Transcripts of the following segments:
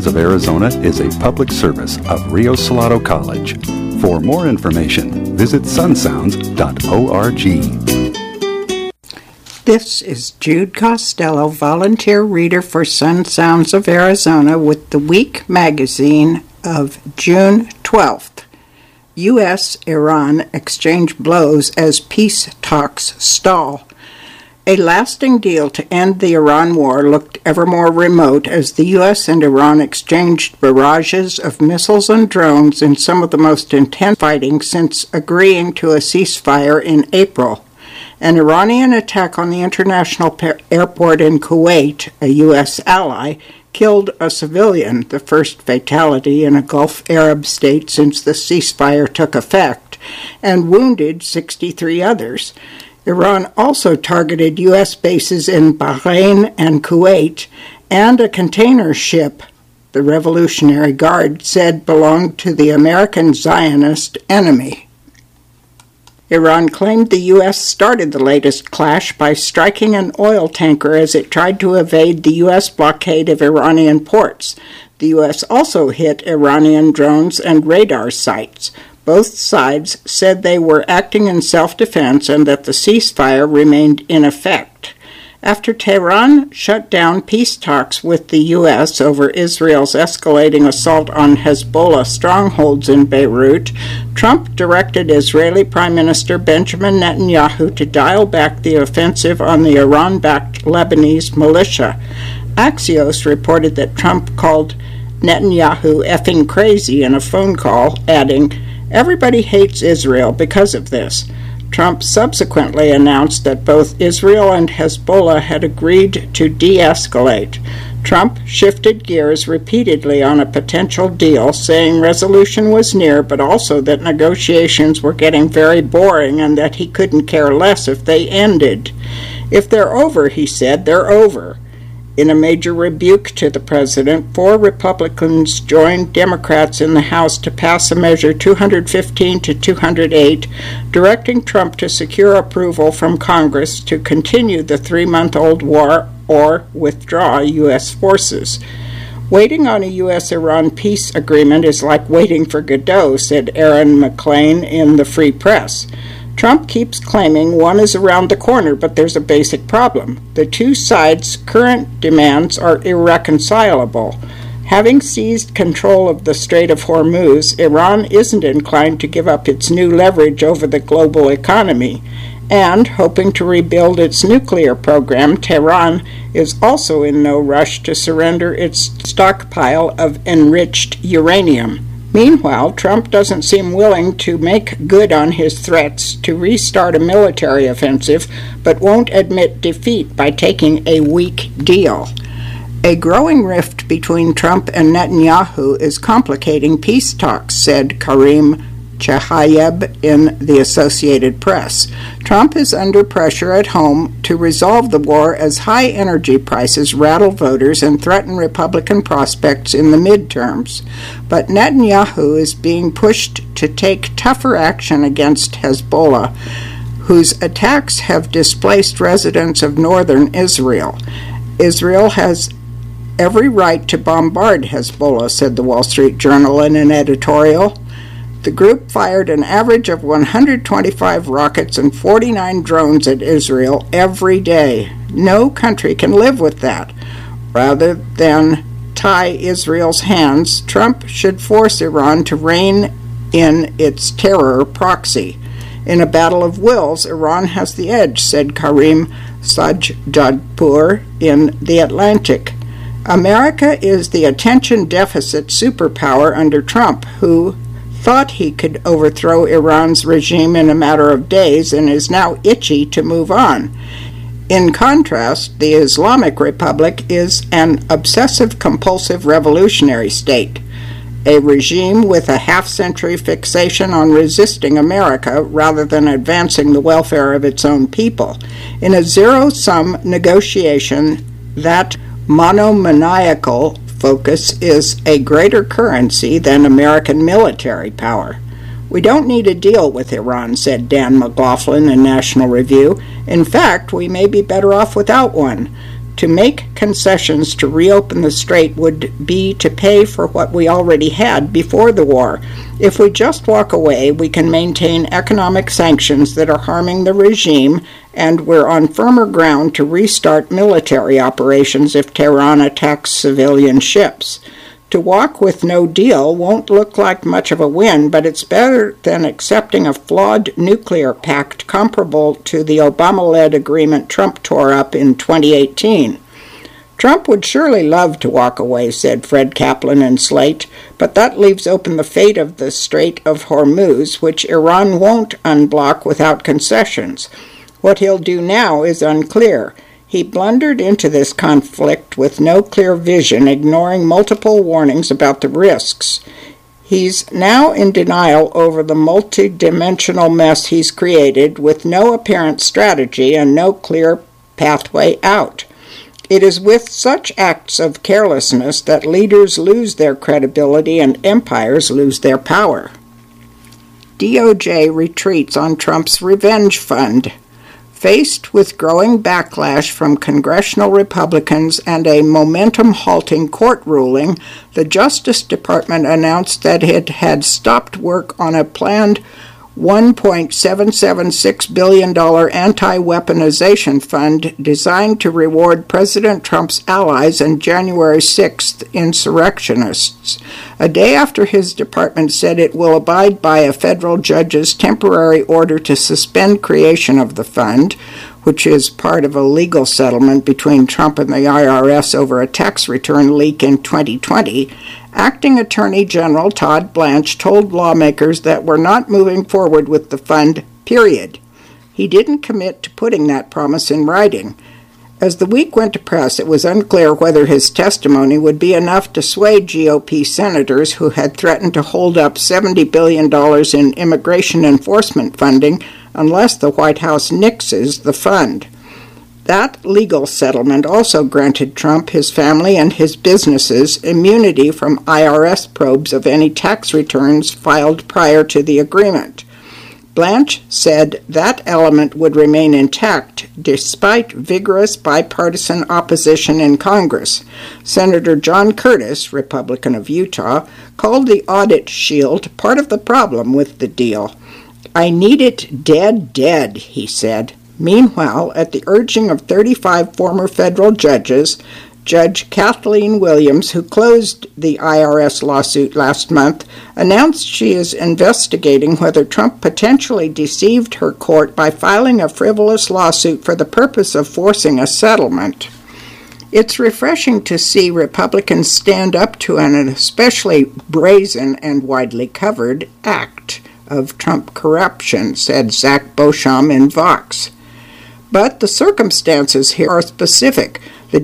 Sounds of Arizona is a public service of Rio Salado College. For more information, visit sunsounds.org. This is Jude Costello, volunteer reader for Sun Sounds of Arizona with the Week magazine of June 12th. U.S.-Iran exchange blows as peace talks stall. A lasting deal to end the Iran war looked ever more remote as the U.S. and Iran exchanged barrages of missiles and drones in some of the most intense fighting since agreeing to a ceasefire in April. An Iranian attack on the international airport in Kuwait, a U.S. ally, killed a civilian, the first fatality in a Gulf Arab state since the ceasefire took effect, and wounded 63 others. Iran also targeted U.S. bases in Bahrain and Kuwait, and a container ship, the Revolutionary Guard said belonged to the American Zionist enemy. Iran claimed the U.S. started the latest clash by striking an oil tanker as it tried to evade the U.S. blockade of Iranian ports. The U.S. also hit Iranian drones and radar sites. Both sides said they were acting in self-defense and that the ceasefire remained in effect. After Tehran shut down peace talks with the U.S. over Israel's escalating assault on Hezbollah strongholds in Beirut, Trump directed Israeli Prime Minister Benjamin Netanyahu to dial back the offensive on the Iran-backed Lebanese militia. Axios reported that Trump called Netanyahu effing crazy in a phone call, adding, "Everybody hates Israel because of this." Trump subsequently announced that both Israel and Hezbollah had agreed to de-escalate. Trump shifted gears repeatedly on a potential deal, saying resolution was near, but also that negotiations were getting very boring and that he couldn't care less if they ended. "If they're over," he said, "they're over." In a major rebuke to the president, 4 Republicans joined Democrats in the House to pass a measure 215 to 208, directing Trump to secure approval from Congress to continue the 3-month-old war or withdraw U.S. forces. "Waiting on a U.S.-Iran peace agreement is like waiting for Godot," said Aaron McClain in the Free Press. Trump keeps claiming one is around the corner, but there's a basic problem. The two sides' current demands are irreconcilable. Having seized control of the Strait of Hormuz, Iran isn't inclined to give up its new leverage over the global economy. And, hoping to rebuild its nuclear program, Tehran is also in no rush to surrender its stockpile of enriched uranium. Meanwhile, Trump doesn't seem willing to make good on his threats to restart a military offensive, but won't admit defeat by taking a weak deal. A growing rift between Trump and Netanyahu is complicating peace talks, said Karim Chahayeb in the Associated Press. Trump is under pressure at home to resolve the war as high energy prices rattle voters and threaten Republican prospects in the midterms. But Netanyahu is being pushed to take tougher action against Hezbollah, whose attacks have displaced residents of northern Israel. Israel has every right to bombard Hezbollah, said the Wall Street Journal in an editorial. The group fired an average of 125 rockets and 49 drones at Israel every day. No country can live with that. Rather than tie Israel's hands, Trump should force Iran to rein in its terror proxy. In a battle of wills, Iran has the edge, said Karim Sajjadpour in The Atlantic. America is the attention deficit superpower under Trump, who thought he could overthrow Iran's regime in a matter of days and is now itchy to move on. In contrast, the Islamic Republic is an obsessive-compulsive revolutionary state, a regime with a half-century fixation on resisting America rather than advancing the welfare of its own people. In a zero-sum negotiation, that monomaniacal focus is a greater currency than American military power. "We don't need a deal with Iran," said Dan McLaughlin in National Review. "In fact, we may be better off without one. To make concessions to reopen the strait would be to pay for what we already had before the war. If we just walk away, we can maintain economic sanctions that are harming the regime, and we're on firmer ground to restart military operations if Tehran attacks civilian ships. To walk with no deal won't look like much of a win, but it's better than accepting a flawed nuclear pact comparable to the Obama-led agreement Trump tore up in 2018. Trump would surely love to walk away, said Fred Kaplan in Slate, but that leaves open the fate of the Strait of Hormuz, which Iran won't unblock without concessions. What he'll do now is unclear. He blundered into this conflict with no clear vision, ignoring multiple warnings about the risks. He's now in denial over the multidimensional mess he's created, with no apparent strategy and no clear pathway out. It is with such acts of carelessness that leaders lose their credibility and empires lose their power. DOJ retreats on Trump's revenge fund. Faced with growing backlash from congressional Republicans and a momentum-halting court ruling, the Justice Department announced that it had stopped work on a planned $1.776 billion anti-weaponization fund designed to reward President Trump's allies and January 6th insurrectionists. A day after his department said it will abide by a federal judge's temporary order to suspend creation of the fund, which is part of a legal settlement between Trump and the IRS over a tax return leak in 2020, Acting Attorney General Todd Blanche told lawmakers that we're not moving forward with the fund, period. He didn't commit to putting that promise in writing. As the week went to press, it was unclear whether his testimony would be enough to sway GOP senators who had threatened to hold up $70 billion in immigration enforcement funding unless the White House nixes the fund. That legal settlement also granted Trump, his family, and his businesses immunity from IRS probes of any tax returns filed prior to the agreement. Blanche said that element would remain intact despite vigorous bipartisan opposition in Congress. Senator John Curtis, Republican of Utah, called the audit shield part of the problem with the deal. "I need it dead," he said. Meanwhile, at the urging of 35 former federal judges, Judge Kathleen Williams, who closed the IRS lawsuit last month, announced she is investigating whether Trump potentially deceived her court by filing a frivolous lawsuit for the purpose of forcing a settlement. It's refreshing to see Republicans stand up to an especially brazen and widely covered act of Trump corruption, said Zach Beauchamp in Vox. But the circumstances here are specific. The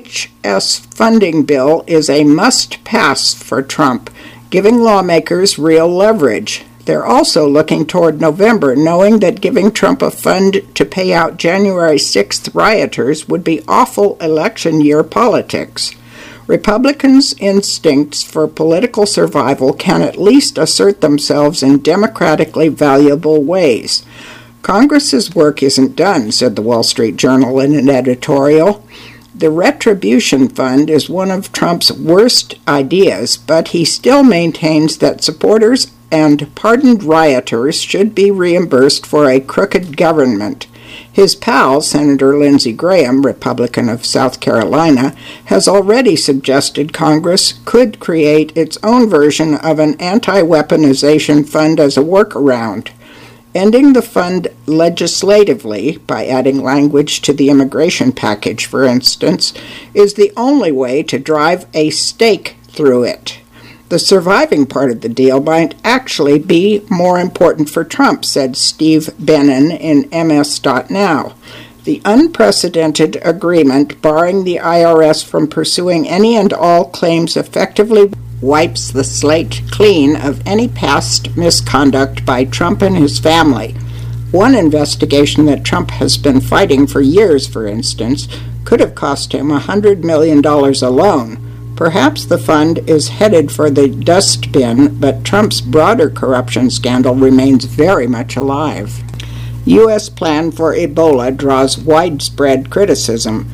DHS funding bill is a must-pass for Trump, giving lawmakers real leverage. They're also looking toward November, knowing that giving Trump a fund to pay out January 6th rioters would be awful election year politics. Republicans' instincts for political survival can at least assert themselves in democratically valuable ways. Congress's work isn't done, said the Wall Street Journal in an editorial. The Retribution Fund is one of Trump's worst ideas, but he still maintains that supporters and pardoned rioters should be reimbursed for a crooked government. His pal, Senator Lindsey Graham, Republican of South Carolina, has already suggested Congress could create its own version of an anti-weaponization fund as a workaround. Ending the fund legislatively, by adding language to the immigration package, for instance, is the only way to drive a stake through it. The surviving part of the deal might actually be more important for Trump, said Steve Bannon in MS.now. The unprecedented agreement barring the IRS from pursuing any and all claims effectively wipes the slate clean of any past misconduct by Trump and his family. One investigation that Trump has been fighting for years, for instance, could have cost him $100 million alone. Perhaps the fund is headed for the dustbin, but Trump's broader corruption scandal remains very much alive. U.S. plan for Ebola draws widespread criticism.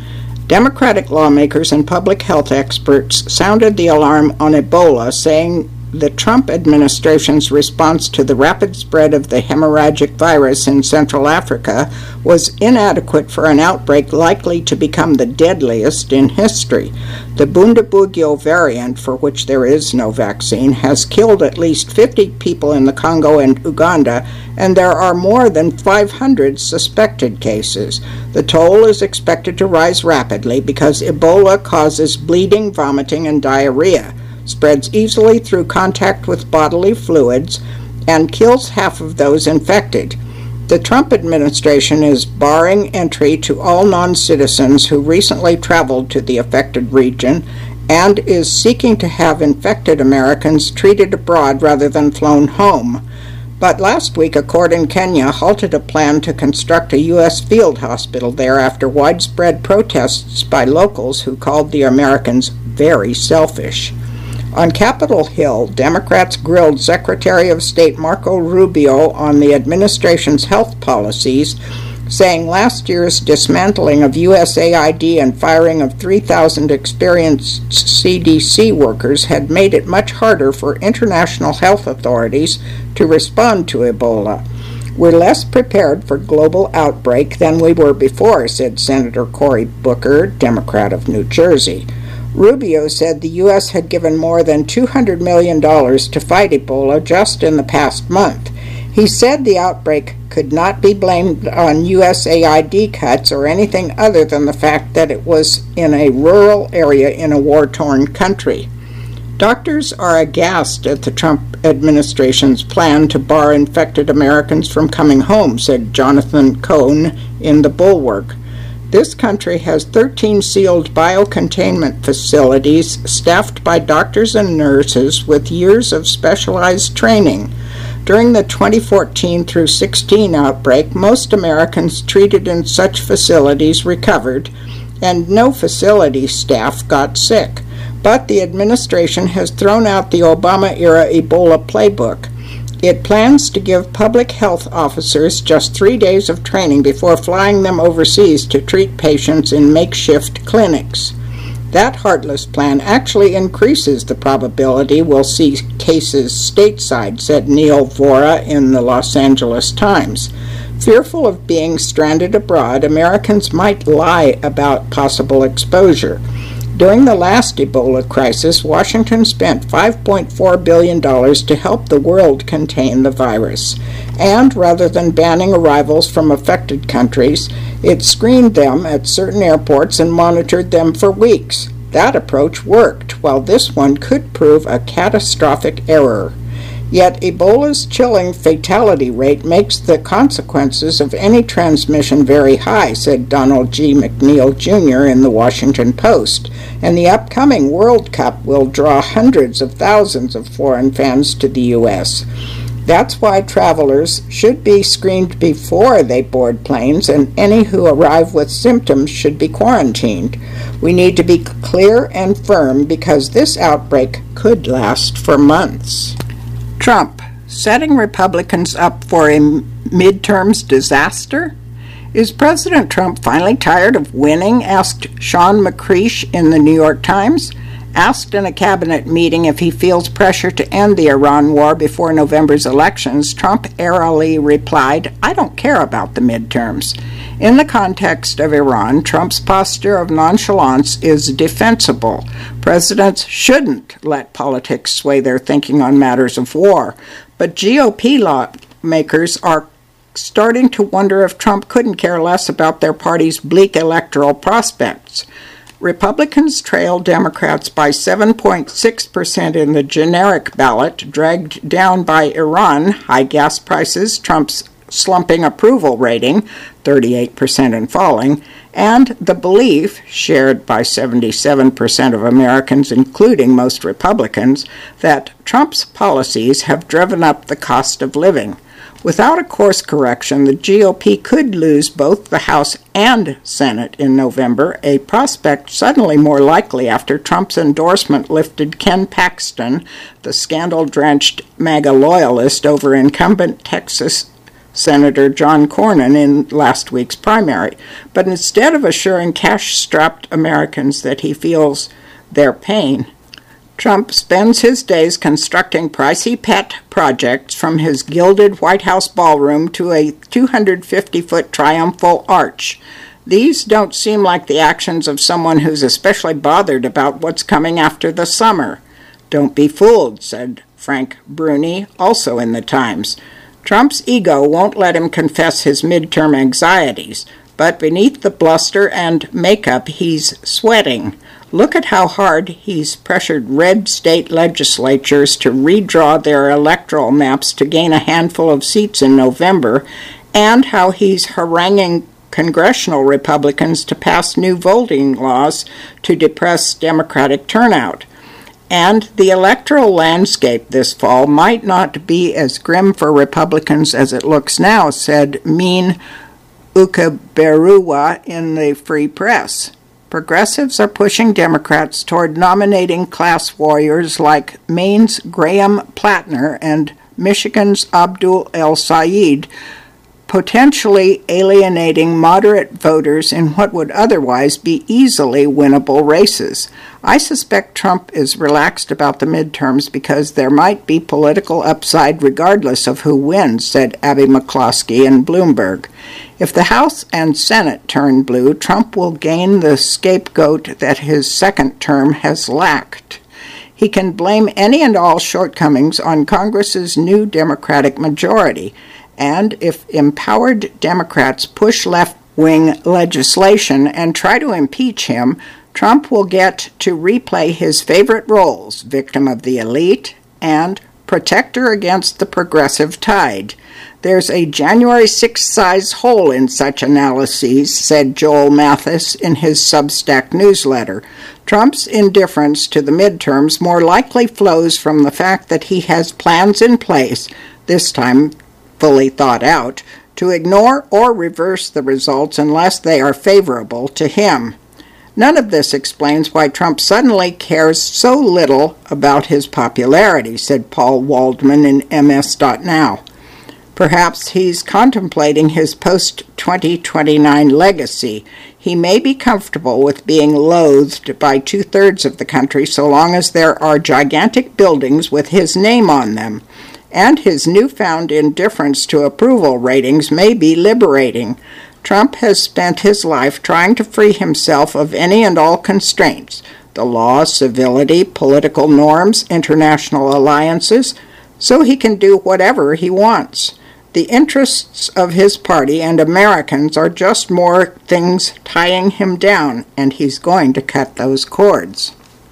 Democratic lawmakers and public health experts sounded the alarm on Ebola, saying the Trump administration's response to the rapid spread of the hemorrhagic virus in Central Africa was inadequate for an outbreak likely to become the deadliest in history. The Bundibugyo variant, for which there is no vaccine, has killed at least 50 people in the Congo and Uganda, and there are more than 500 suspected cases. The toll is expected to rise rapidly because Ebola causes bleeding, vomiting, and diarrhea, spreads easily through contact with bodily fluids, and kills half of those infected. The Trump administration is barring entry to all non-citizens who recently traveled to the affected region and is seeking to have infected Americans treated abroad rather than flown home. But last week, a court in Kenya halted a plan to construct a U.S. field hospital there after widespread protests by locals who called the Americans very selfish. On Capitol Hill, Democrats grilled Secretary of State Marco Rubio on the administration's health policies, saying last year's dismantling of USAID and firing of 3,000 experienced CDC workers had made it much harder for international health authorities to respond to Ebola. "We're less prepared for global outbreak than we were before," said Senator Cory Booker, Democrat of New Jersey. Rubio said the U.S. had given more than $200 million to fight Ebola just in the past month. He said the outbreak could not be blamed on USAID cuts or anything other than the fact that it was in a rural area in a war-torn country. Doctors are aghast at the Trump administration's plan to bar infected Americans from coming home, said Jonathan Cohn in The Bulwark. This country has 13 sealed biocontainment facilities staffed by doctors and nurses with years of specialized training. During the 2014 through 16 outbreak, most Americans treated in such facilities recovered, and no facility staff got sick. But the administration has thrown out the Obama-era Ebola playbook. It plans to give public health officers just 3 days of training before flying them overseas to treat patients in makeshift clinics. That heartless plan actually increases the probability we'll see cases stateside, said Neil Vora in the Los Angeles Times. Fearful of being stranded abroad, Americans might lie about possible exposure. During the last Ebola crisis, Washington spent $5.4 billion to help the world contain the virus. And rather than banning arrivals from affected countries, it screened them at certain airports and monitored them for weeks. That approach worked, while this one could prove a catastrophic error. Yet Ebola's chilling fatality rate makes the consequences of any transmission very high, said Donald G. McNeil Jr. in the Washington Post, and the upcoming World Cup will draw hundreds of thousands of foreign fans to the U.S. That's why travelers should be screened before they board planes, and any who arrive with symptoms should be quarantined. We need to be clear and firm because this outbreak could last for months. Trump, setting Republicans up for a midterms disaster? Is President Trump finally tired of winning? Asked Sean McCreish in the New York Times. Asked in a cabinet meeting if he feels pressure to end the Iran war before November's elections, Trump airily replied, "I don't care about the midterms." In the context of Iran, Trump's posture of nonchalance is defensible. Presidents shouldn't let politics sway their thinking on matters of war, but GOP lawmakers are starting to wonder if Trump couldn't care less about their party's bleak electoral prospects. Republicans trail Democrats by 7.6% in the generic ballot, dragged down by Iran, high gas prices, Trump's slumping approval rating, 38% and falling, and the belief, shared by 77% of Americans, including most Republicans, that Trump's policies have driven up the cost of living. Without a course correction, the GOP could lose both the House and Senate in November, a prospect suddenly more likely after Trump's endorsement lifted Ken Paxton, the scandal-drenched MAGA loyalist, over incumbent Texas Senator John Cornyn in last week's primary. But instead of assuring cash-strapped Americans that he feels their pain, Trump spends his days constructing pricey pet projects, from his gilded White House ballroom to a 250-foot triumphal arch. These don't seem like the actions of someone who's especially bothered about what's coming after the summer. "Don't be fooled," said Frank Bruni, also in the Times. Trump's ego won't let him confess his midterm anxieties, but beneath the bluster and makeup he's sweating. Look at how hard he's pressured red state legislatures to redraw their electoral maps to gain a handful of seats in November, and how he's haranguing congressional Republicans to pass new voting laws to depress Democratic turnout. And the electoral landscape this fall might not be as grim for Republicans as it looks now, said Min Ukuberuwa in the Free Press. Progressives are pushing Democrats toward nominating class warriors like Maine's Graham Plattner and Michigan's Abdul El-Sayed, potentially alienating moderate voters in what would otherwise be easily winnable races. I suspect Trump is relaxed about the midterms because there might be political upside regardless of who wins, said Abby McCloskey in Bloomberg. If the House and Senate turn blue, Trump will gain the scapegoat that his second term has lacked. He can blame any and all shortcomings on Congress's new Democratic majority, and if empowered Democrats push left-wing legislation and try to impeach him, Trump will get to replay his favorite roles, victim of the elite and protector against the progressive tide. There's a January 6th size hole in such analyses, said Joel Mathis in his Substack newsletter. Trump's indifference to the midterms more likely flows from the fact that he has plans in place, this time fully thought out, to ignore or reverse the results unless they are favorable to him. None of this explains why Trump suddenly cares so little about his popularity, said Paul Waldman in MS.Now. Perhaps he's contemplating his post-2029 legacy. He may be comfortable with being loathed by two-thirds of the country so long as there are gigantic buildings with his name on them. And his newfound indifference to approval ratings may be liberating. Trump has spent his life trying to free himself of any and all constraints, the law, civility, political norms, international alliances, so he can do whatever he wants. The interests of his party and Americans are just more things tying him down, and he's going to cut those cords.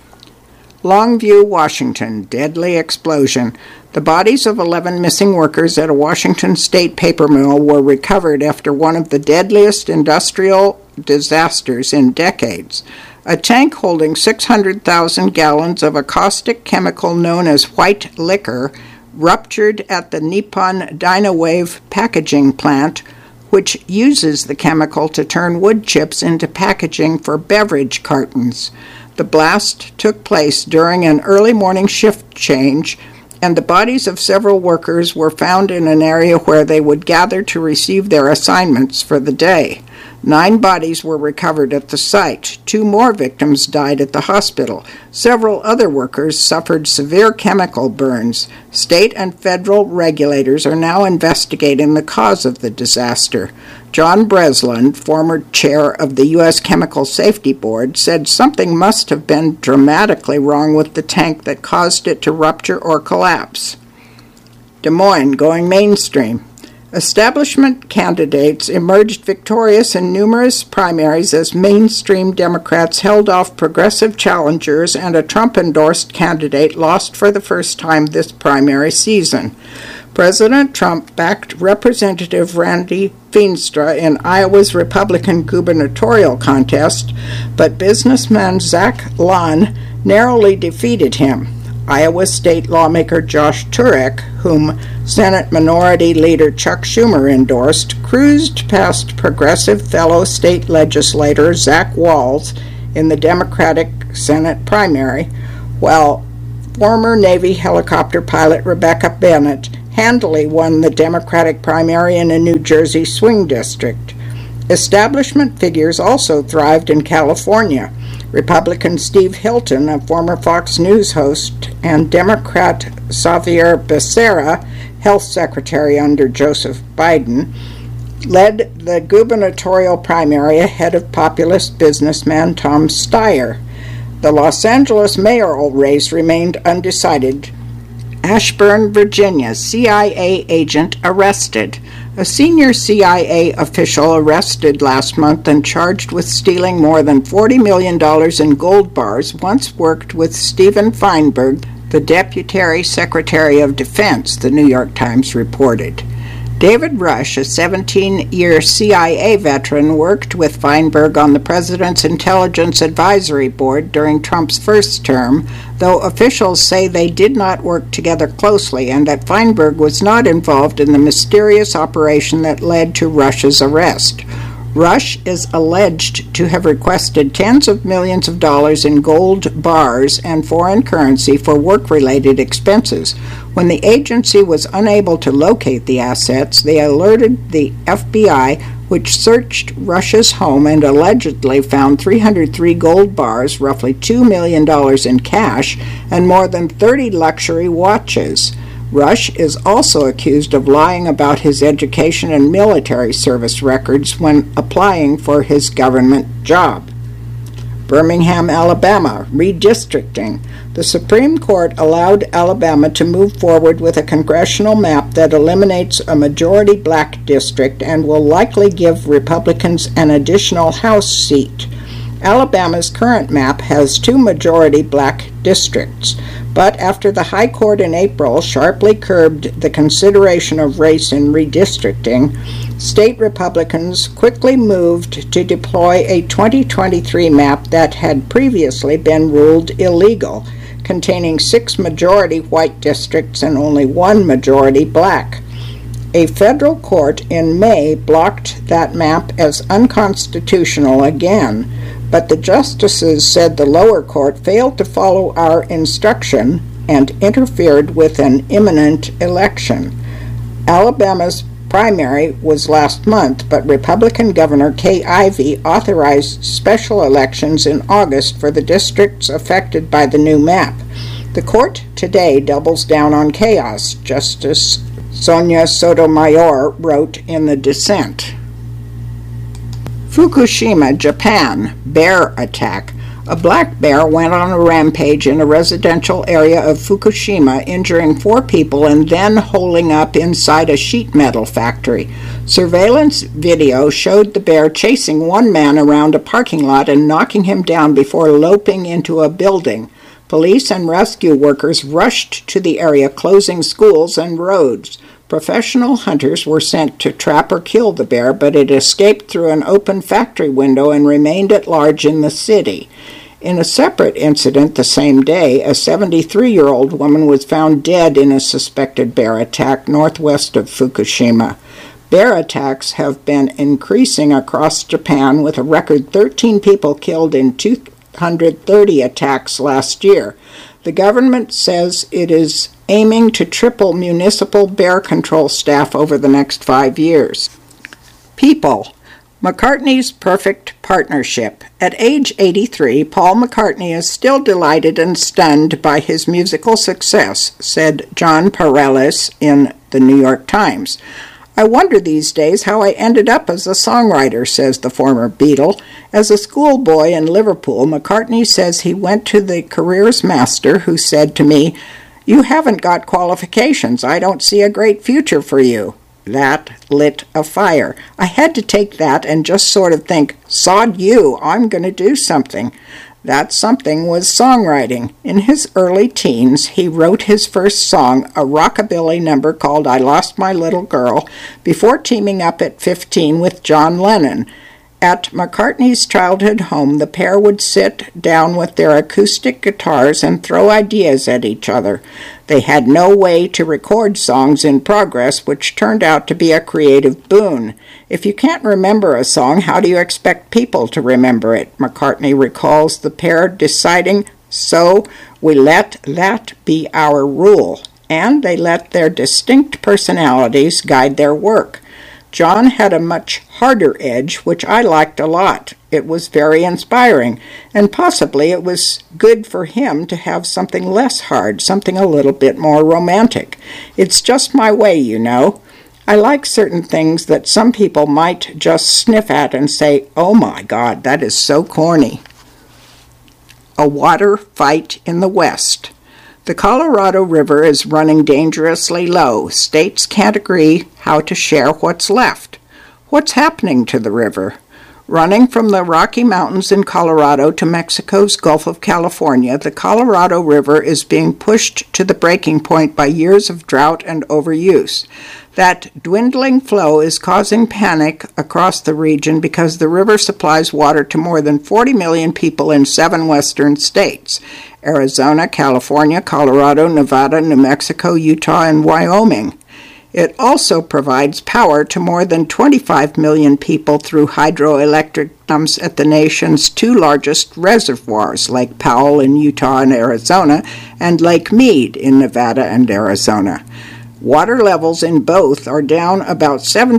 Longview, Washington, deadly explosion. The bodies of 11 missing workers at a Washington state paper mill were recovered after one of the deadliest industrial disasters in decades. A tank holding 600,000 gallons of a caustic chemical known as white liquor ruptured at the Nippon Dynawave packaging plant, which uses the chemical to turn wood chips into packaging for beverage cartons. The blast took place during an early morning shift change, and the bodies of several workers were found in an area where they would gather to receive their assignments for the day. 9 bodies were recovered at the site. 2 more victims died at the hospital. Several other workers suffered severe chemical burns. State and federal regulators are now investigating the cause of the disaster. John Breslin, former chair of the U.S. Chemical Safety Board, said something must have been dramatically wrong with the tank that caused it to rupture or collapse. Des Moines going mainstream. Establishment candidates emerged victorious in numerous primaries as mainstream Democrats held off progressive challengers, and a Trump-endorsed candidate lost for the first time this primary season. President Trump backed Representative Randy Feenstra in Iowa's Republican gubernatorial contest, but businessman Zach Lahn narrowly defeated him. Iowa state lawmaker Josh Turek, whom Senate Minority Leader Chuck Schumer endorsed, cruised past progressive fellow state legislator Zach Wahls in the Democratic Senate primary, while former Navy helicopter pilot Rebecca Bennett handily won the Democratic primary in a New Jersey swing district. Establishment figures also thrived in California. Republican Steve Hilton, a former Fox News host, and Democrat Xavier Becerra, health secretary under Joseph Biden, led the gubernatorial primary ahead of populist businessman Tom Steyer. The Los Angeles mayoral race remained undecided. Ashburn, Virginia, CIA agent arrested. A senior CIA official arrested last month and charged with stealing more than $40 million in gold bars once worked with Stephen Feinberg, the Deputy Secretary of Defense, the New York Times reported. David Rush, a 17-year CIA veteran, worked with Feinberg on the President's Intelligence Advisory Board during Trump's first term, though officials say they did not work together closely and that Feinberg was not involved in the mysterious operation that led to Rush's arrest. Rush is alleged to have requested tens of millions of dollars in gold bars and foreign currency for work-related expenses. When the agency was unable to locate the assets, they alerted the FBI, which searched Rush's home and allegedly found 303 gold bars, roughly $2 million in cash, and more than 30 luxury watches. Rush is also accused of lying about his education and military service records when applying for his government job. Birmingham, Alabama, redistricting. The Supreme Court allowed Alabama to move forward with a congressional map that eliminates a majority black district and will likely give Republicans an additional House seat. Alabama's current map has 2 majority black districts, but after the High Court in April sharply curbed the consideration of race in redistricting, state Republicans quickly moved to deploy a 2023 map that had previously been ruled illegal, containing 6 majority white districts and only 1 majority black. A federal court in May blocked that map as unconstitutional again, but the justices said the lower court failed to follow our instruction and interfered with an imminent election. Alabama's primary was last month, but Republican Governor Kay Ivey authorized special elections in August for the districts affected by the new map. The court today doubles down on chaos, Justice Sonia Sotomayor wrote in the dissent. Fukushima, Japan, bear attack. A black bear went on a rampage in a residential area of Fukushima, injuring 4 people and then holing up inside a sheet metal factory. Surveillance video showed the bear chasing one man around a parking lot and knocking him down before loping into a building. Police and rescue workers rushed to the area, closing schools and roads. Professional hunters were sent to trap or kill the bear, but it escaped through an open factory window and remained at large in the city. In a separate incident the same day, a 73-year-old woman was found dead in a suspected bear attack northwest of Fukushima. Bear attacks have been increasing across Japan, with a record 13 people killed in 230 attacks last year. The government says it is aiming to triple municipal bear control staff over the next 5 years. People. McCartney's perfect partnership. At age 83, Paul McCartney is still delighted and stunned by his musical success, said John Pareles in the New York Times. I wonder these days how I ended up as a songwriter, says the former Beatle. As a schoolboy in Liverpool, McCartney says he went to the careers master who said to me, "You haven't got qualifications. I don't see a great future for you." That lit a fire. I had to take that and just sort of think, sod you, I'm going to do something. That something was songwriting. In his early teens, he wrote his first song, a rockabilly number called I Lost My Little Girl, before teaming up at 15 with John Lennon. At McCartney's childhood home, the pair would sit down with their acoustic guitars and throw ideas at each other. They had no way to record songs in progress, which turned out to be a creative boon. If you can't remember a song, how do you expect people to remember it? McCartney recalls the pair deciding So we let that be our rule, and they let their distinct personalities guide their work. John had a much harder edge, which I liked a lot. It was very inspiring, and possibly it was good for him to have something less hard, something a little bit more romantic. It's just my way, you know. I like certain things that some people might just sniff at and say, "Oh my God, that is so corny." A water fight in the West. The Colorado River is running dangerously low. States can't agree how to share what's left. What's happening to the river? Running from the Rocky Mountains in Colorado to Mexico's Gulf of California, the Colorado River is being pushed to the breaking point by years of drought and overuse. That dwindling flow is causing panic across the region because the river supplies water to more than 40 million people in 7 western states: Arizona, California, Colorado, Nevada, New Mexico, Utah, and Wyoming. It also provides power to more than 25 million people through hydroelectric dams at the nation's 2 largest reservoirs, Lake Powell in Utah and Arizona, and Lake Mead in Nevada and Arizona. Water levels in both are down about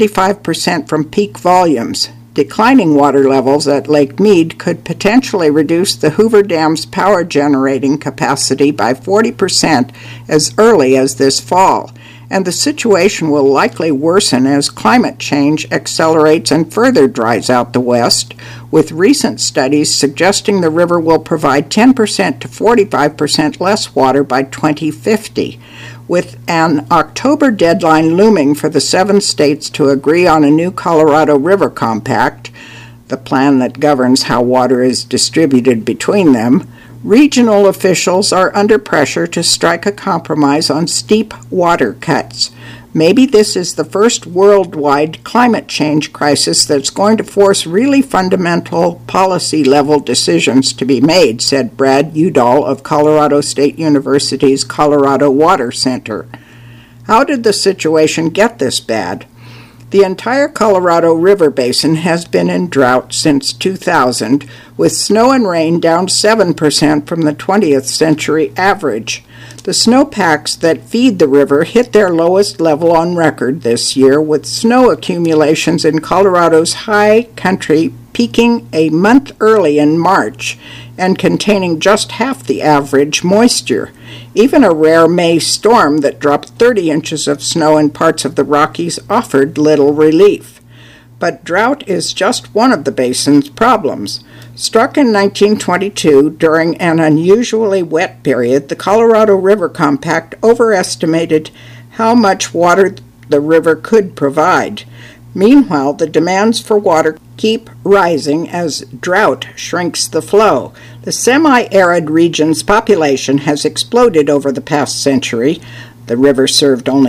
75% from peak volumes. Declining water levels at Lake Mead could potentially reduce the Hoover Dam's power generating capacity by 40% as early as this fall, and the situation will likely worsen as climate change accelerates and further dries out the West, with recent studies suggesting the river will provide 10% to 45% less water by 2050. With an October deadline looming for the 7 states to agree on a new Colorado River Compact, the plan that governs how water is distributed between them, regional officials are under pressure to strike a compromise on steep water cuts. Maybe this is the first worldwide climate change crisis that's going to force really fundamental policy-level decisions to be made, said Brad Udall of Colorado State University's Colorado Water Center. How did the situation get this bad? The entire Colorado River Basin has been in drought since 2000, with snow and rain down 7% from the 20th century average. The snowpacks that feed the river hit their lowest level on record this year, with snow accumulations in Colorado's high country peaking a month early in March and containing just half the average moisture. Even a rare May storm that dropped 30 inches of snow in parts of the Rockies offered little relief. But drought is just one of the basin's problems. Struck in 1922 during an unusually wet period, the Colorado River Compact overestimated how much water the river could provide. Meanwhile, the demands for water keep rising as drought shrinks the flow. The semi-arid region's population has exploded over the past century. The river served only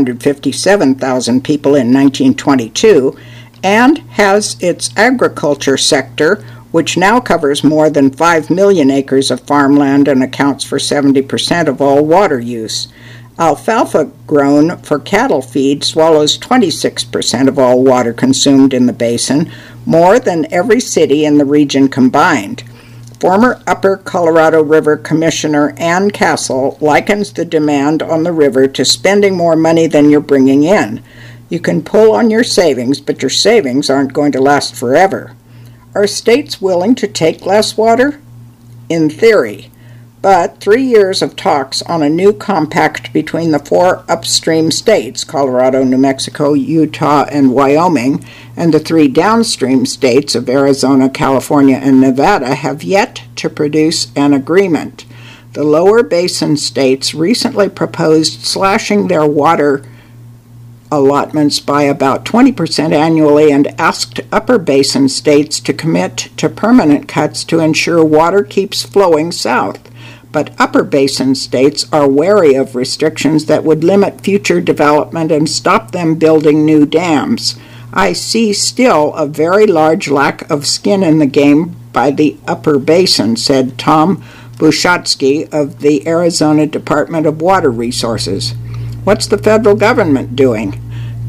457,000 people in 1922 and has its agriculture sector, which now covers more than 5 million acres of farmland and accounts for 70% of all water use. Alfalfa grown for cattle feed swallows 26% of all water consumed in the basin, more than every city in the region combined. Former Upper Colorado River Commissioner Ann Castle likens the demand on the river to spending more money than you're bringing in. You can pull on your savings, but your savings aren't going to last forever. Are states willing to take less water? In theory. But 3 years of talks on a new compact between the 4 upstream states, Colorado, New Mexico, Utah, and Wyoming, and the 3 downstream states of Arizona, California, and Nevada have yet to produce an agreement. The lower basin states recently proposed slashing their water allotments by about 20% annually and asked upper basin states to commit to permanent cuts to ensure water keeps flowing south. But upper basin states are wary of restrictions that would limit future development and stop them building new dams. I see still a very large lack of skin in the game by the upper basin, said Tom Bushatsky of the Arizona Department of Water Resources. What's the federal government doing?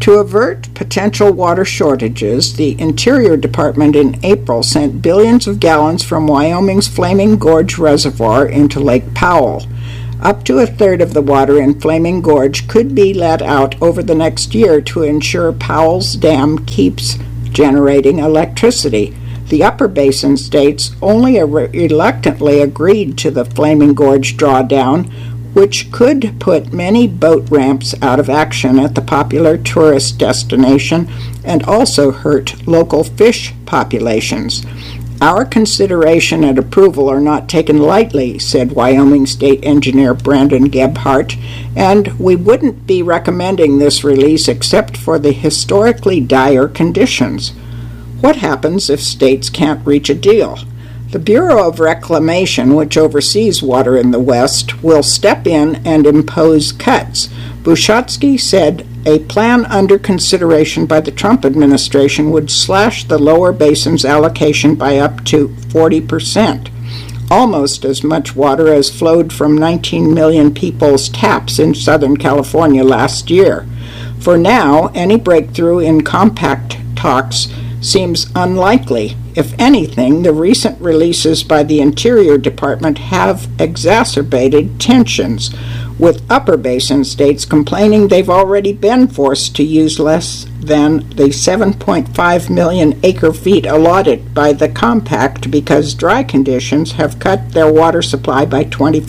To avert potential water shortages, the Interior Department in April sent billions of gallons from Wyoming's Flaming Gorge Reservoir into Lake Powell. Up to a third of the water in Flaming Gorge could be let out over the next year to ensure Powell's dam keeps generating electricity. The Upper Basin states only reluctantly agreed to the Flaming Gorge drawdown, which could put many boat ramps out of action at the popular tourist destination and also hurt local fish populations. Our consideration and approval are not taken lightly, said Wyoming State Engineer Brandon Gebhardt, and we wouldn't be recommending this release except for the historically dire conditions. What happens if states can't reach a deal? The Bureau of Reclamation, which oversees water in the West, will step in and impose cuts. Bushatsky said a plan under consideration by the Trump administration would slash the lower basin's allocation by up to 40%, almost as much water as flowed from 19 million people's taps in Southern California last year. For now, any breakthrough in compact talks seems unlikely. If anything, the recent releases by the Interior Department have exacerbated tensions, with Upper Basin states complaining they've already been forced to use less than the 7.5 million acre-feet allotted by the compact because dry conditions have cut their water supply by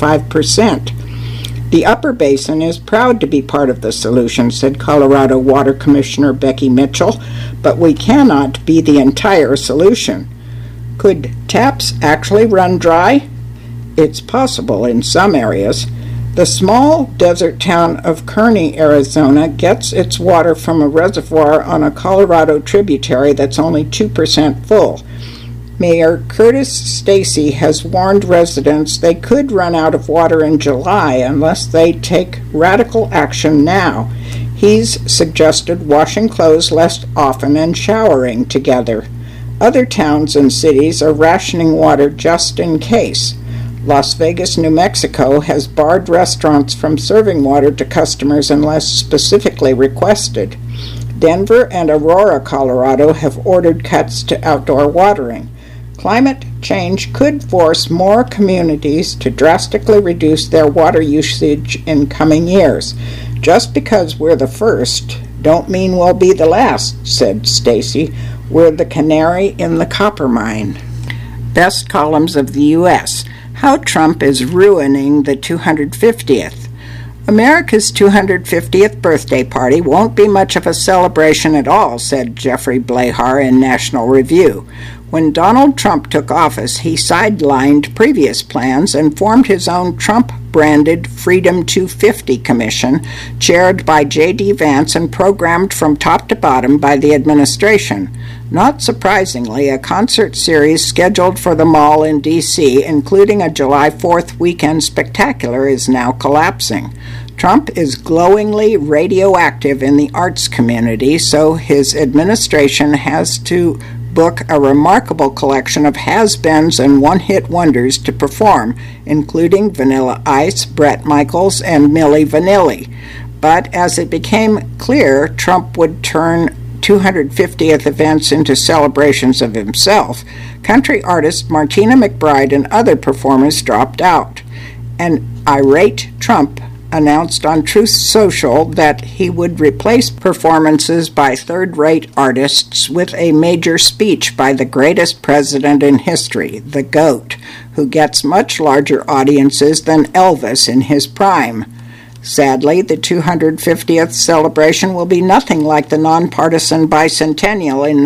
25%. The Upper Basin is proud to be part of the solution, said Colorado Water Commissioner Becky Mitchell, but we cannot be the entire solution. Could taps actually run dry? It's possible in some areas. The small desert town of Kearney, Arizona, gets its water from a reservoir on a Colorado tributary that's only 2% full. Mayor Curtis Stacey has warned residents they could run out of water in July unless they take radical action now. He's suggested washing clothes less often and showering together. Other towns and cities are rationing water just in case. Las Vegas, New Mexico has barred restaurants from serving water to customers unless specifically requested. Denver and Aurora, Colorado have ordered cuts to outdoor watering. Climate change could force more communities to drastically reduce their water usage in coming years. Just because we're the first don't mean we'll be the last, said Stacey. We're the canary in the copper mine. Best columns of the U.S. How Trump is ruining the 250th. America's 250th birthday party won't be much of a celebration at all, said Jeffrey Blahar in National Review. When Donald Trump took office, he sidelined previous plans and formed his own Trump-branded Freedom 250 Commission, chaired by J.D. Vance and programmed from top to bottom by the administration. Not surprisingly, a concert series scheduled for the mall in D.C., including a July 4th weekend spectacular, is now collapsing. Trump is glowingly radioactive in the arts community, so his administration has to book a remarkable collection of has-beens and one-hit wonders to perform, including Vanilla Ice, Bret Michaels, and Milli Vanilli. But as it became clear Trump would turn 250th events into celebrations of himself, country artist Martina McBride and other performers dropped out. An irate Trump announced on Truth Social that he would replace performances by third-rate artists with a major speech by the greatest president in history, the GOAT, who gets much larger audiences than Elvis in his prime. Sadly, the 250th celebration will be nothing like the nonpartisan bicentennial in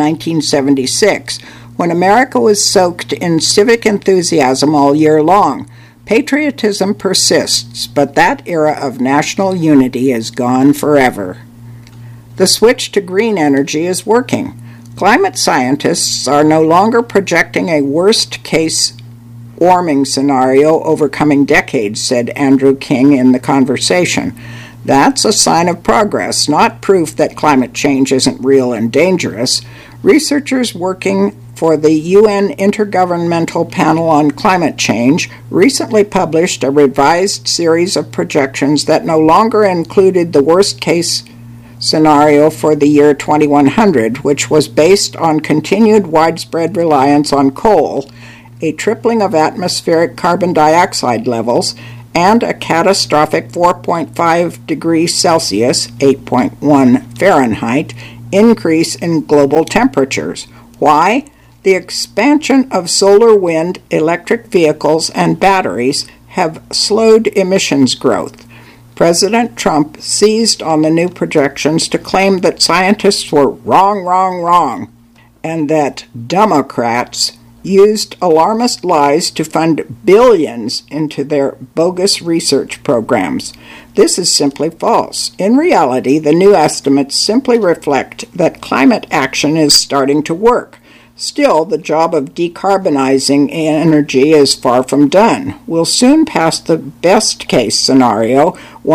1976, when America was soaked in civic enthusiasm all year long. Patriotism persists, but that era of national unity is gone forever. The switch to green energy is working. Climate scientists are no longer projecting a worst-case warming scenario over coming decades, said Andrew King in The Conversation. That's a sign of progress, not proof that climate change isn't real and dangerous. Researchers working for the UN Intergovernmental Panel on Climate Change recently published a revised series of projections that no longer included the worst-case scenario for the year 2100, which was based on continued widespread reliance on coal, a tripling of atmospheric carbon dioxide levels, and a catastrophic 4.5 degrees Celsius, 8.1 Fahrenheit, increase in global temperatures. Why? The expansion of solar, wind, electric vehicles, and batteries have slowed emissions growth. President Trump seized on the new projections to claim that scientists were wrong, and that Democrats used alarmist lies to fund billions into their bogus research programs. This is simply false. In reality, the new estimates simply reflect that climate action is starting to work. Still, the job of decarbonizing energy is far from done. We'll soon pass the best-case scenario,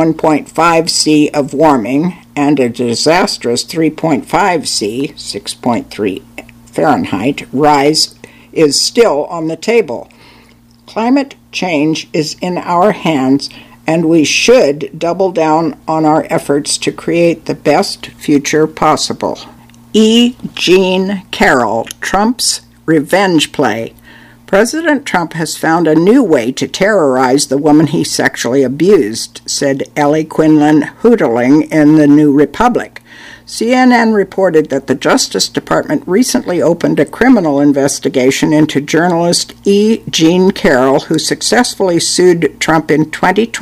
1.5 C of warming, and a disastrous 3.5 C, 6.3 Fahrenheit, rise is still on the table. Climate change is in our hands, and we should double down on our efforts to create the best future possible. E. Jean Carroll, Trump's revenge play. President Trump has found a new way to terrorize the woman he sexually abused, said Ellie Quinlan Hootling in The New Republic. CNN reported that the Justice Department recently opened a criminal investigation into journalist E. Jean Carroll, who successfully sued Trump in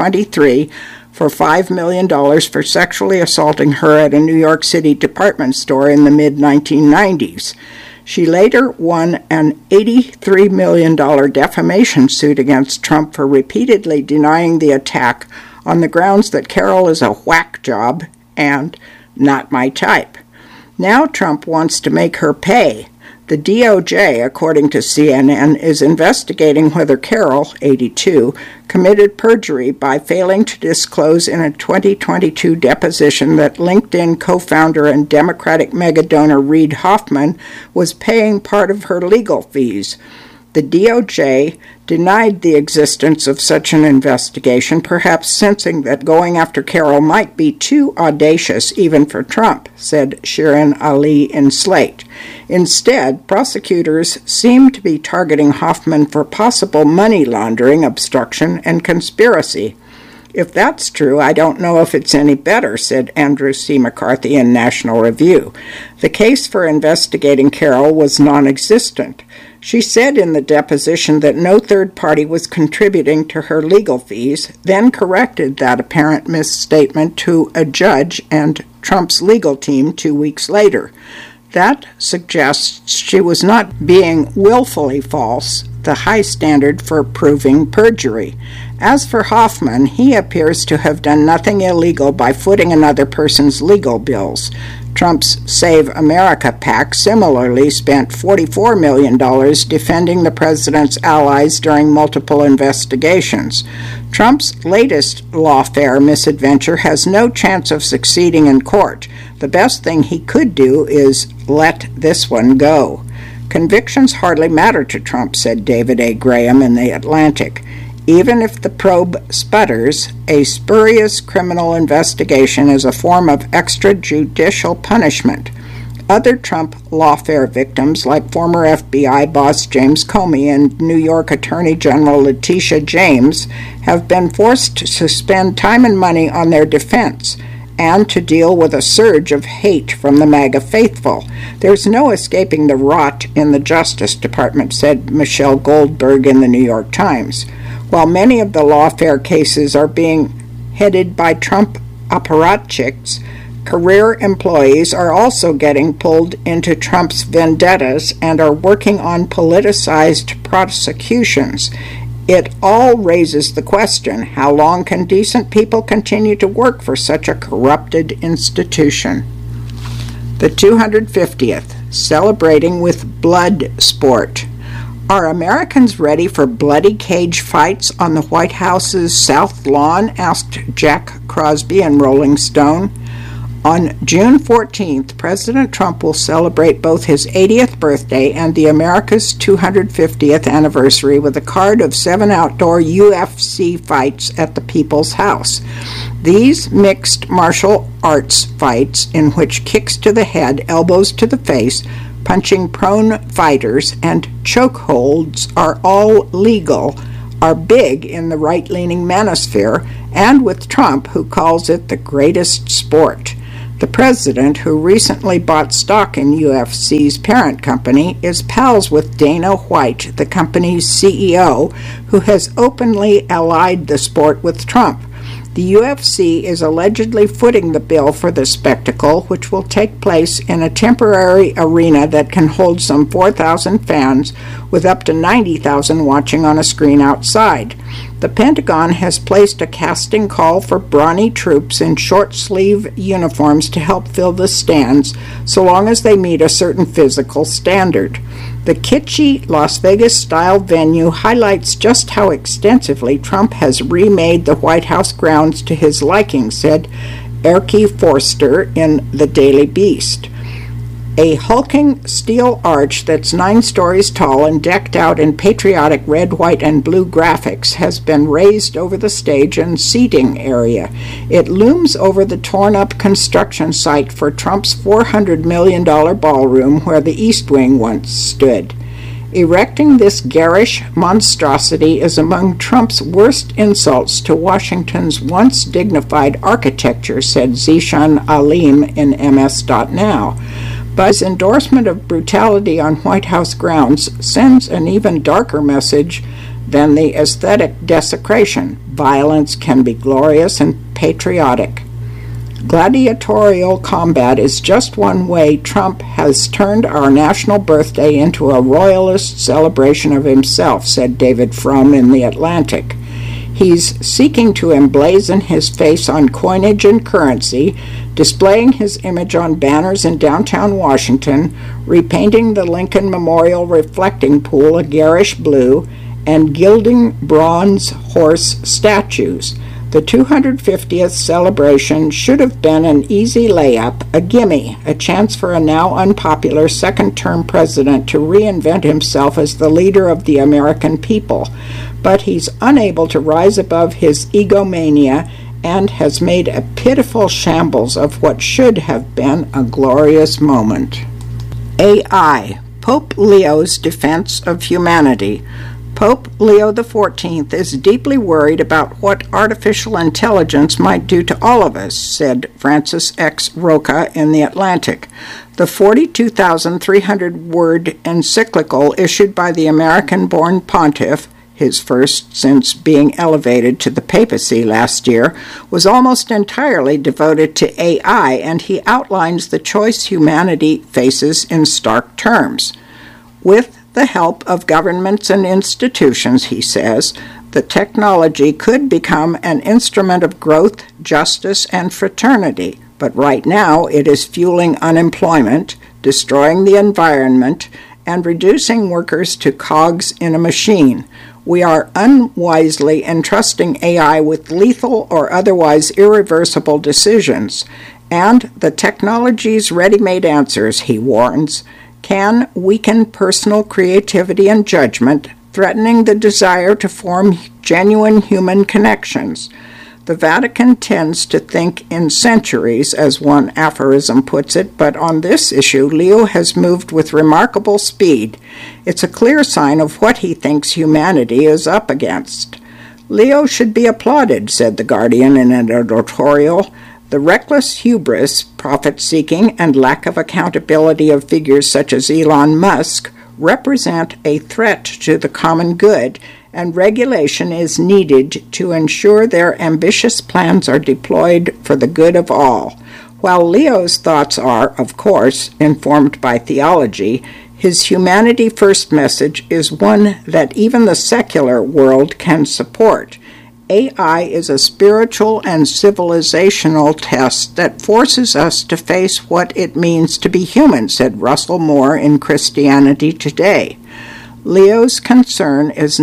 2023 for $5 million for sexually assaulting her at a New York City department store in the mid-1990s. She later won an $83 million defamation suit against Trump for repeatedly denying the attack on the grounds that Carroll is a whack job and not my type. Now Trump wants to make her pay. The DOJ, according to CNN, is investigating whether Carroll, 82, committed perjury by failing to disclose in a 2022 deposition that LinkedIn co-founder and Democratic megadonor Reid Hoffman was paying part of her legal fees. The DOJ denied the existence of such an investigation, perhaps sensing that going after Carroll might be too audacious even for Trump, said Shirin Ali in Slate. Instead, prosecutors seem to be targeting Hoffman for possible money laundering, obstruction, and conspiracy. If that's true, I don't know if it's any better, said Andrew C. McCarthy in National Review. The case for investigating Carroll was non-existent. She said in the deposition that no third party was contributing to her legal fees, then corrected that apparent misstatement to a judge and Trump's legal team 2 weeks later. That suggests she was not being willfully false, the high standard for proving perjury. As for Hoffman, he appears to have done nothing illegal by footing another person's legal bills. Trump's Save America PAC similarly spent $44 million defending the president's allies during multiple investigations. Trump's latest lawfare misadventure has no chance of succeeding in court. The best thing he could do is let this one go. Convictions hardly matter to Trump, said David A. Graham in The Atlantic. Even if the probe sputters, a spurious criminal investigation is a form of extrajudicial punishment. Other Trump lawfare victims, like former FBI boss James Comey and New York Attorney General Letitia James, have been forced to spend time and money on their defense and to deal with a surge of hate from the MAGA faithful. There's no escaping the rot in the Justice Department, said Michelle Goldberg in the New York Times. While many of the lawfare cases are being headed by Trump apparatchiks, career employees are also getting pulled into Trump's vendettas and are working on politicized prosecutions. It all raises the question, how long can decent people continue to work for such a corrupted institution? The 250th, celebrating with blood sport. Are Americans ready for bloody cage fights on the White House's South Lawn? Asked Jack Crosby in Rolling Stone. On June 14th, President Trump will celebrate both his 80th birthday and the America's 250th anniversary with a card of 7 outdoor UFC fights at the People's House. These mixed martial arts fights, in which kicks to the head, elbows to the face, punching prone fighters, and chokeholds are all legal, are big in the right-leaning manosphere, and with Trump, who calls it the greatest sport. The president, who recently bought stock in UFC's parent company, is pals with Dana White, the company's CEO, who has openly allied the sport with Trump. The UFC is allegedly footing the bill for the spectacle, which will take place in a temporary arena that can hold some 4,000 fans, with up to 90,000 watching on a screen outside. The Pentagon has placed a casting call for brawny troops in short-sleeve uniforms to help fill the stands, so long as they meet a certain physical standard. The kitschy Las Vegas-style venue highlights just how extensively Trump has remade the White House grounds to his liking, said Erky Forster in the Daily Beast. A hulking steel arch that's 9 stories tall and decked out in patriotic red, white, and blue graphics has been raised over the stage and seating area. It looms over the torn-up construction site for Trump's $400 million ballroom where the East Wing once stood. Erecting this garish monstrosity is among Trump's worst insults to Washington's once dignified architecture, said Zishan Alim in MS.Now. But his endorsement of brutality on White House grounds sends an even darker message than the aesthetic desecration. Violence can be glorious and patriotic. Gladiatorial combat is just one way Trump has turned our national birthday into a royalist celebration of himself, said David Frum in The Atlantic. He's seeking to emblazon his face on coinage and currency, displaying his image on banners in downtown Washington, repainting the Lincoln Memorial reflecting pool a garish blue, and gilding bronze horse statues. The 250th celebration should have been an easy layup, a gimme, a chance for a now unpopular second-term president to reinvent himself as the leader of the American people. But he's unable to rise above his egomania and has made a pitiful shambles of what should have been a glorious moment. AI, Pope Leo's defense of humanity. Pope Leo XIV is deeply worried about what artificial intelligence might do to all of us, said Francis X. Roca in The Atlantic. The 42,300-word encyclical issued by the American-born pontiff, his first since being elevated to the papacy last year, was almost entirely devoted to AI, and he outlines the choice humanity faces in stark terms. With the help of governments and institutions, he says, the technology could become an instrument of growth, justice, and fraternity, but right now it is fueling unemployment, destroying the environment, and reducing workers to cogs in a machine. We are unwisely entrusting AI with lethal or otherwise irreversible decisions, and the technology's ready-made answers, he warns, can weaken personal creativity and judgment, threatening the desire to form genuine human connections. The Vatican tends to think in centuries, as one aphorism puts it, but on this issue, Leo has moved with remarkable speed. It's a clear sign of what he thinks humanity is up against. Leo should be applauded, said The Guardian in an editorial. The reckless hubris, profit-seeking, and lack of accountability of figures such as Elon Musk represent a threat to the common good, and regulation is needed to ensure their ambitious plans are deployed for the good of all. While Leo's thoughts are, of course, informed by theology, his Humanity First message is one that even the secular world can support. AI is a spiritual and civilizational test that forces us to face what it means to be human, said Russell Moore in Christianity Today. Leo's concern is not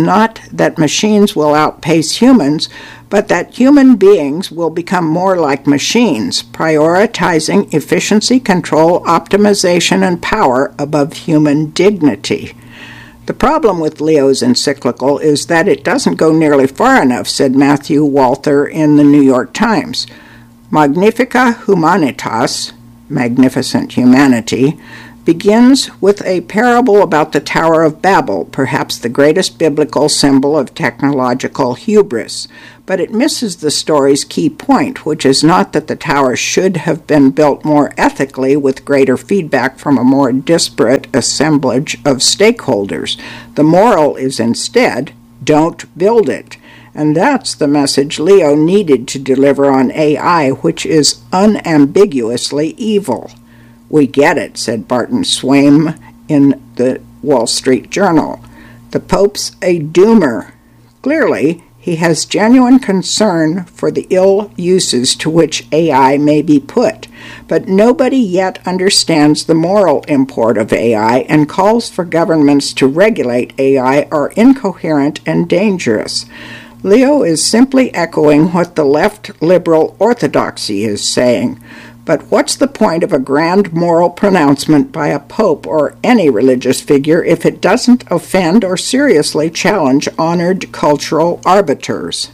that machines will outpace humans, but that human beings will become more like machines, prioritizing efficiency, control, optimization, and power above human dignity. The problem with Leo's encyclical is that it doesn't go nearly far enough, said Matthew Walther in the New York Times. Magnifica Humanitas, Magnificent Humanity, begins with a parable about the Tower of Babel, perhaps the greatest biblical symbol of technological hubris. But it misses the story's key point, which is not that the tower should have been built more ethically with greater feedback from a more disparate assemblage of stakeholders. The moral is instead, don't build it. And that's the message Leo needed to deliver on AI, which is unambiguously evil. We get it, said Barton Swaim in the Wall Street Journal. The Pope's a doomer. Clearly, he has genuine concern for the ill uses to which AI may be put, but nobody yet understands the moral import of AI and calls for governments to regulate AI are incoherent and dangerous. Leo is simply echoing what the left liberal orthodoxy is saying. But what's the point of a grand moral pronouncement by a pope or any religious figure if it doesn't offend or seriously challenge honored cultural arbiters?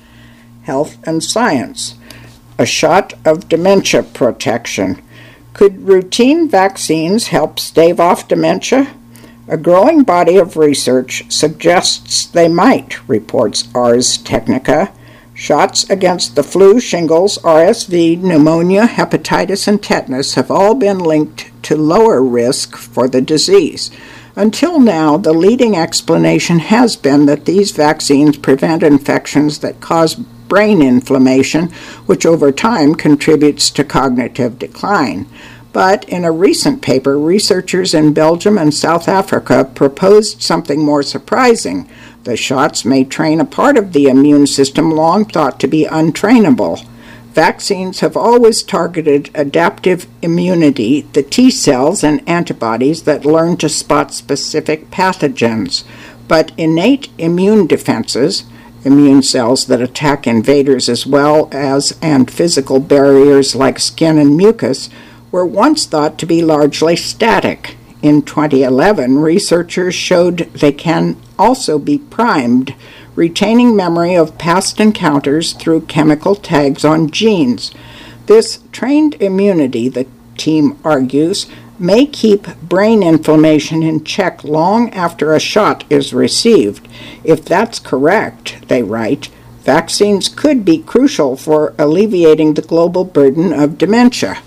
Health and science. A shot of dementia protection. Could routine vaccines help stave off dementia? A growing body of research suggests they might, reports Ars Technica. Shots against the flu, shingles, RSV, pneumonia, hepatitis, and tetanus have all been linked to lower risk for the disease. Until now, the leading explanation has been that these vaccines prevent infections that cause brain inflammation, which over time contributes to cognitive decline. But in a recent paper, researchers in Belgium and South Africa proposed something more surprising. The shots may train a part of the immune system long thought to be untrainable. Vaccines have always targeted adaptive immunity, the T cells and antibodies that learn to spot specific pathogens. But innate immune defenses, immune cells that attack invaders as well as and physical barriers like skin and mucus, were once thought to be largely static. In 2011, researchers showed they can also be primed, retaining memory of past encounters through chemical tags on genes. This trained immunity, the team argues, may keep brain inflammation in check long after a shot is received. If that's correct, they write, vaccines could be crucial for alleviating the global burden of dementia.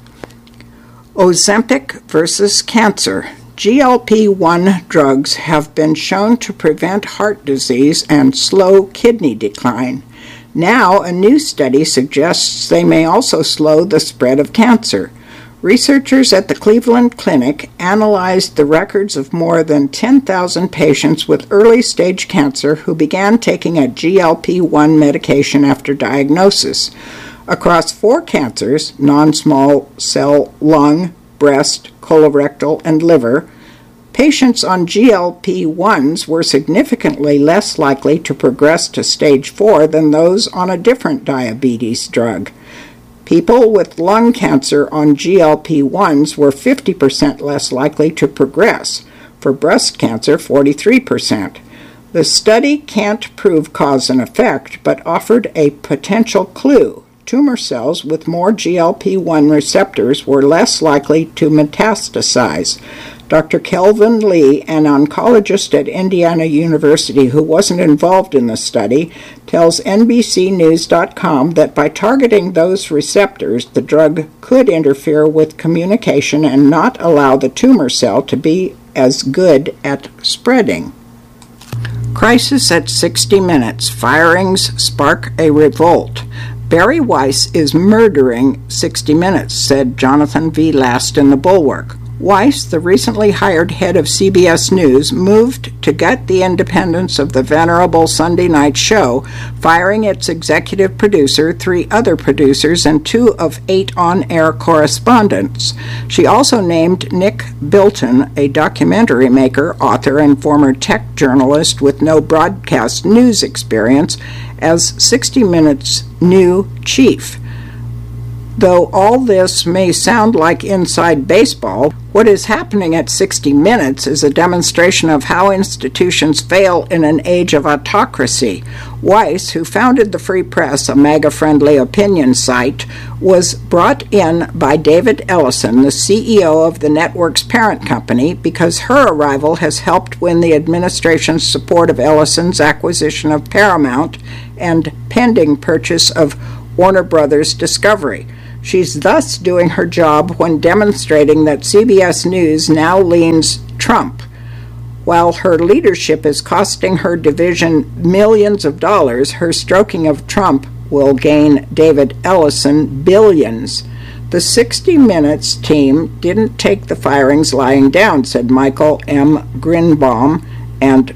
Ozempic versus cancer. GLP-1 drugs have been shown to prevent heart disease and slow kidney decline. Now, a new study suggests they may also slow the spread of cancer. Researchers at the Cleveland Clinic analyzed the records of more than 10,000 patients with early-stage cancer who began taking a GLP-1 medication after diagnosis. Across 4 cancers, non-small cell lung, breast, colorectal, and liver, patients on GLP-1s were significantly less likely to progress to stage 4 than those on a different diabetes drug. People with lung cancer on GLP-1s were 50% less likely to progress. For breast cancer, 43%. The study can't prove cause and effect, but offered a potential clue. Tumor cells with more GLP-1 receptors were less likely to metastasize. Dr. Kelvin Lee, an oncologist at Indiana University who wasn't involved in the study, tells NBCNews.com that by targeting those receptors, the drug could interfere with communication and not allow the tumor cell to be as good at spreading. Crisis at 60 Minutes. Firings spark a revolt. Barry Weiss is murdering 60 Minutes, said Jonathan V. Last in The Bulwark. Weiss, the recently hired head of CBS News, moved to gut the independence of the venerable Sunday night show, firing its executive producer, 3 other producers, and 2 of 8 on-air correspondents. She also named Nick Bilton, a documentary maker, author, and former tech journalist with no broadcast news experience, as 60 Minutes' new chief. Though all this may sound like inside baseball, what is happening at 60 Minutes is a demonstration of how institutions fail in an age of autocracy. Weiss, who founded the Free Press, a MAGA-friendly opinion site, was brought in by David Ellison, the CEO of the network's parent company, because her arrival has helped win the administration's support of Ellison's acquisition of Paramount and pending purchase of Warner Brothers Discovery. She's thus doing her job when demonstrating that CBS News now leans Trump. While her leadership is costing her division millions of dollars, her stroking of Trump will gain David Ellison billions. The 60 Minutes team didn't take the firings lying down, said Michael M. Grinbaum and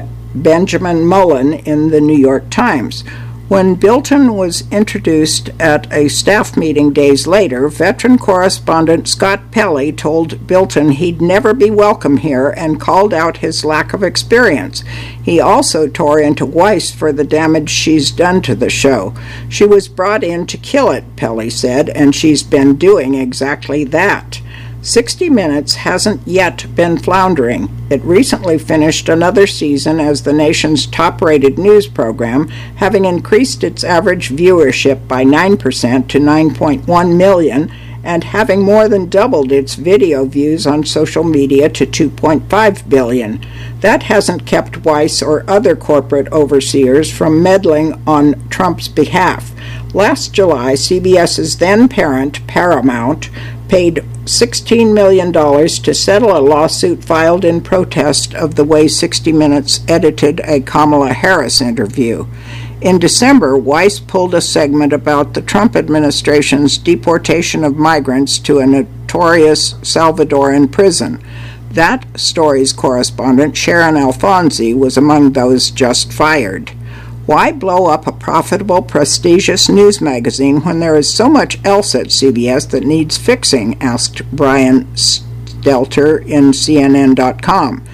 Benjamin Mullen in the New York Times. When Bilton was introduced at a staff meeting days later, veteran correspondent Scott Pelley told Bilton he'd never be welcome here and called out his lack of experience. He also tore into Weiss for the damage she's done to the show. She was brought in to kill it, Pelley said, and she's been doing exactly that. 60 Minutes hasn't yet been floundering. It recently finished another season as the nation's top-rated news program, having increased its average viewership by 9% to 9.1 million, and having more than doubled its video views on social media to 2.5 billion. That hasn't kept Weiss or other corporate overseers from meddling on Trump's behalf. Last July, CBS's then-parent, Paramount, paid $16 million to settle a lawsuit filed in protest of the way 60 Minutes edited a Kamala Harris interview. In December, Weiss pulled a segment about the Trump administration's deportation of migrants to a notorious Salvadoran prison. That story's correspondent, Sharon Alfonsi, was among those just fired. Why blow up a profitable, prestigious news magazine when there is so much else at CBS that needs fixing? Asked Brian Stelter in CNN.com.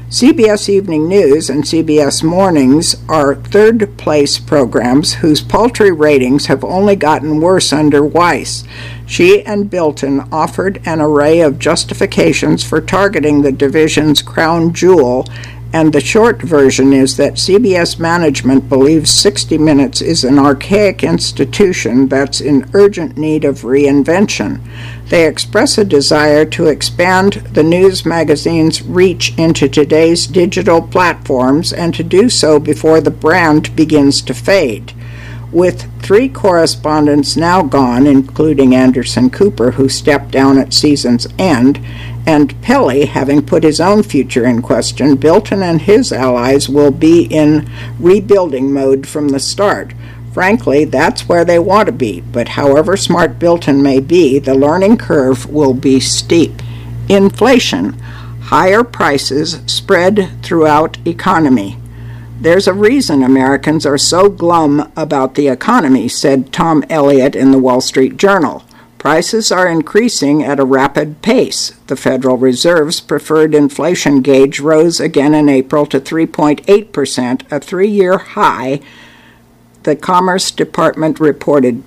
CBS Evening News and CBS Mornings are third-place programs whose paltry ratings have only gotten worse under Weiss. She and Bilton offered an array of justifications for targeting the division's crown jewel, and the short version is that CBS management believes 60 Minutes is an archaic institution that's in urgent need of reinvention. They express a desire to expand the news magazine's reach into today's digital platforms and to do so before the brand begins to fade. With 3 correspondents now gone, including Anderson Cooper, who stepped down at season's end, and Pelley having put his own future in question, Bilton and his allies will be in rebuilding mode from the start. Frankly, that's where they want to be, but however smart Bilton may be, the learning curve will be steep. Inflation. Higher prices spread throughout economy. There's a reason Americans are so glum about the economy, said Tom Elliott in the Wall Street Journal. Prices are increasing at a rapid pace. The Federal Reserve's preferred inflation gauge rose again in April to 3.8%, a 3-year high, the Commerce Department reported.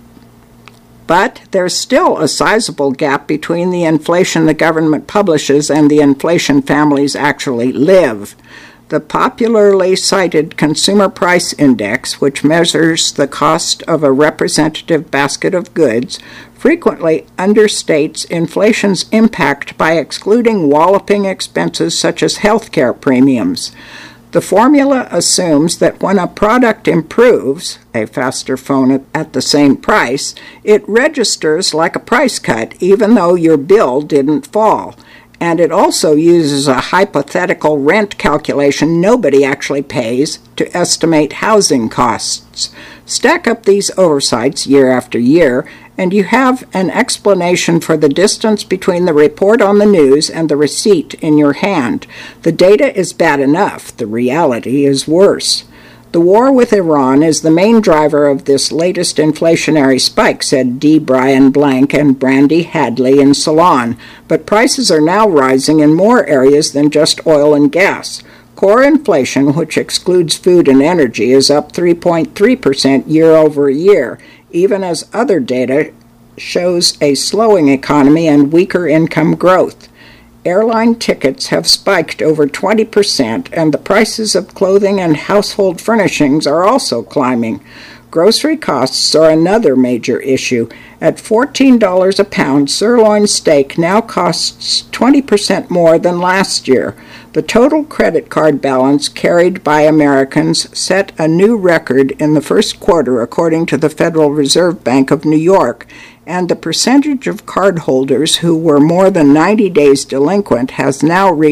But there's still a sizable gap between the inflation the government publishes and the inflation families actually live. The popularly cited Consumer Price Index, which measures the cost of a representative basket of goods, frequently understates inflation's impact by excluding walloping expenses such as healthcare premiums. The formula assumes that when a product improves, a faster phone at the same price, it registers like a price cut even though your bill didn't fall. And it also uses a hypothetical rent calculation nobody actually pays to estimate housing costs. Stack up these oversights year after year, And you have an explanation for the distance between the report on the news and the receipt in your hand. The data is bad enough. The reality is worse. The war with Iran is the main driver of this latest inflationary spike, said D. Brian Blank and Brandy Hadley in Ceylon. But prices are now rising in more areas than just oil and gas. Core inflation, which excludes food and energy, is up 3.3% year over year, even as other data shows a slowing economy and weaker income growth. Airline tickets have spiked over 20%, and the prices of clothing and household furnishings are also climbing. Grocery costs are another major issue. At $14 a pound, sirloin steak now costs 20% more than last year. The total credit card balance carried by Americans set a new record in the first quarter, according to the Federal Reserve Bank of New York, and the percentage of cardholders who were more than 90 days delinquent has now reached